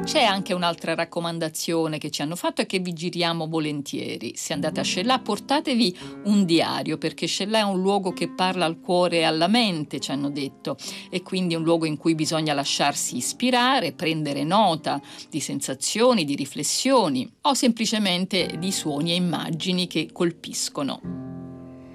C'è anche un'altra raccomandazione che ci hanno fatto e che vi giriamo volentieri. Se andate a Scellà, portatevi un diario, perché Scellà è un luogo che parla al cuore e alla mente, ci hanno detto, e quindi è un luogo in cui bisogna lasciarsi ispirare, prendere nota di sensazioni, di riflessioni o semplicemente di suoni e immagini che colpiscono.